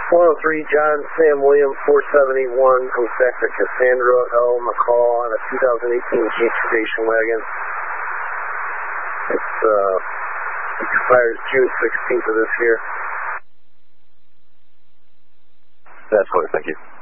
103 John Sam William 4781 comes back to Cassandra L. McCall on a 2018 Jeep station wagon. It expires June 16th of this year. That's clear, thank you.